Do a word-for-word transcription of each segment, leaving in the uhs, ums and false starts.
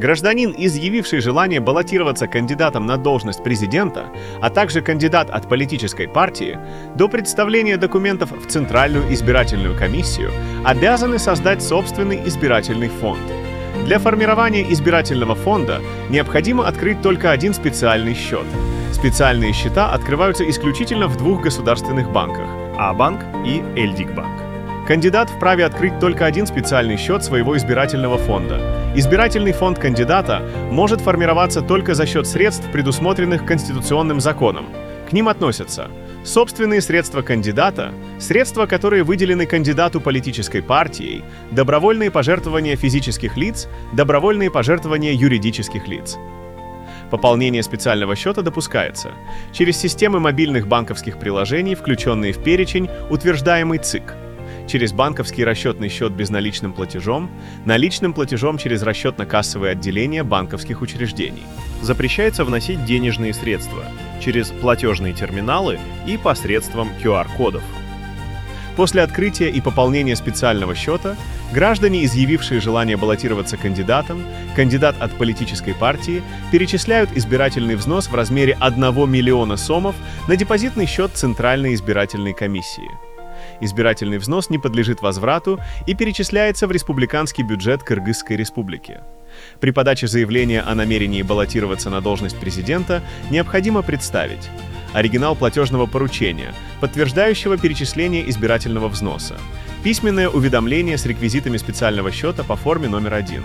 Гражданин, изъявивший желание баллотироваться кандидатом на должность президента, а также кандидат от политической партии, до представления документов в Центральную избирательную комиссию обязаны создать собственный избирательный фонд. Для формирования избирательного фонда необходимо открыть только один специальный счет. Специальные счета открываются исключительно в двух государственных банках – А-банк и Эльдикбанк. Кандидат вправе открыть только один специальный счет своего избирательного фонда. Избирательный фонд кандидата может формироваться только за счет средств, предусмотренных Конституционным законом. К ним относятся собственные средства кандидата, средства, которые выделены кандидату политической партией, добровольные пожертвования физических лиц, добровольные пожертвования юридических лиц. Пополнение специального счета допускается через системы мобильных банковских приложений, включенные в перечень, утверждаемый ЦИК, через банковский расчетный счет безналичным платежом, наличным платежом через расчетно-кассовые отделения банковских учреждений. Запрещается вносить денежные средства через платежные терминалы и посредством ку ар кодов. После открытия и пополнения специального счета граждане, изъявившие желание баллотироваться кандидатом, кандидат от политической партии, перечисляют избирательный взнос в размере одного миллиона сомов на депозитный счет Центральной избирательной комиссии. Избирательный взнос не подлежит возврату и перечисляется в республиканский бюджет Кыргызской республики. При подаче заявления о намерении баллотироваться на должность президента необходимо представить оригинал платежного поручения, подтверждающего перечисление избирательного взноса, письменное уведомление с реквизитами специального счета по форме номер один.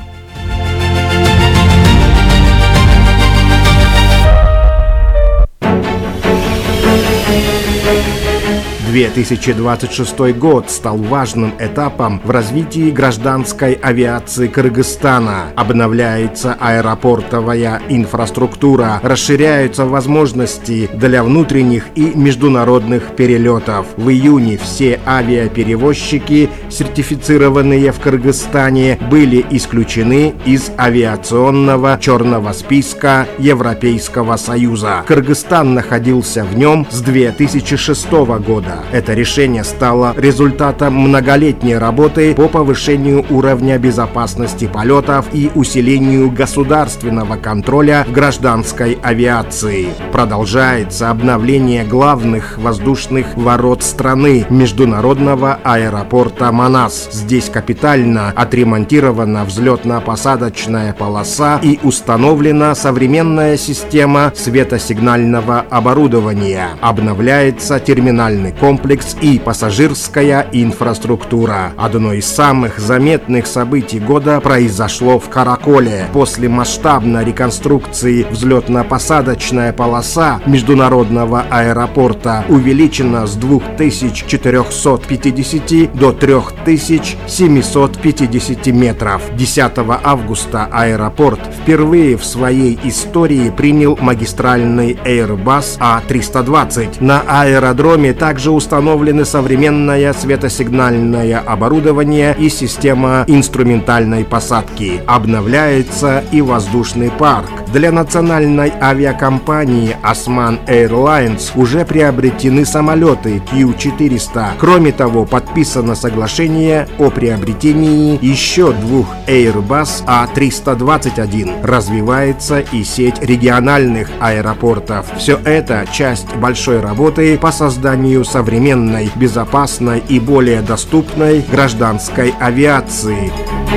две тысячи двадцать шестой год стал важным этапом в развитии гражданской авиации Кыргызстана. Обновляется аэропортовая инфраструктура, расширяются возможности для внутренних и международных перелетов. В июне все авиаперевозчики, сертифицированные в Кыргызстане, были исключены из авиационного черного списка Европейского Союза. Кыргызстан находился в нем с две тысячи шестого года. Это решение стало результатом многолетней работы по повышению уровня безопасности полетов и усилению государственного контроля в гражданской авиации. Продолжается обновление главных воздушных ворот страны — международного аэропорта Манас. Здесь капитально отремонтирована взлетно-посадочная полоса и установлена современная система светосигнального оборудования. Обновляется терминальный комплекс комплекс и пассажирская инфраструктура. Одно из самых заметных событий года произошло в Караколе. После масштабной реконструкции взлетно-посадочная полоса международного аэропорта увеличена с двух тысяч четырёхсот пятидесяти до трёх тысяч семисот пятидесяти метров. десятого августа аэропорт впервые в своей истории принял магистральный Airbus А триста двадцать. На аэродроме также установлены современное светосигнальное оборудование и система инструментальной посадки. Обновляется и воздушный парк. Для национальной авиакомпании Osman Airlines уже приобретены самолеты Q четыреста. Кроме того, подписано соглашение о приобретении еще двух Airbus А триста двадцать один. Развивается и сеть региональных аэропортов. Все это часть большой работы по созданию современной, безопасной и более доступной гражданской авиации.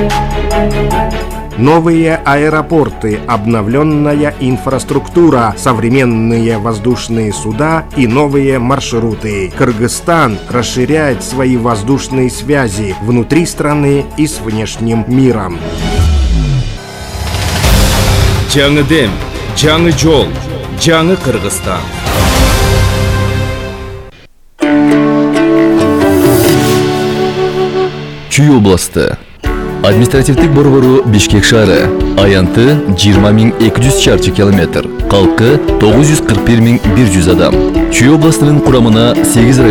Новые аэропорты, обновленная инфраструктура, современные воздушные суда и новые маршруты. Кыргызстан расширяет свои воздушные связи внутри страны и с внешним миром. Жаңы дем, жаңы жол, жаңы Кыргызстан. Чүй областы. Административдик борбору Бишкек шаары. Аянты жыйырма миң эки жүз чарчы километр. Калкы тогуз жүз кырк бир миң бир жүз адам. Чүй областынын курамына сегиз